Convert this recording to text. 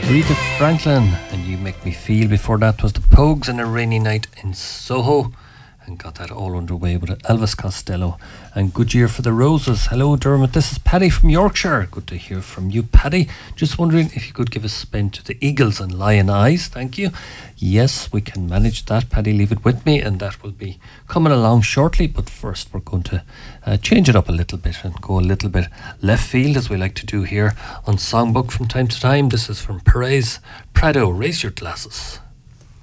Rita Franklin and You Make Me Feel. Before that was the Pogues and A Rainy Night in Soho, and got that all underway with Elvis Costello and Good Year for the Roses. Hello Dermot, this is Paddy from Yorkshire. Good to hear from you, Paddy. Just wondering if you could give a spin to the Eagles and Lion Eyes. Thank you. Yes, we can manage that, Paddy. Leave it with me and that will be coming along shortly. But first we're going to change it up a little bit and go a little bit left field, as we like to do here on Songbook from time to time. This is from Perez Prado. Raise your glasses.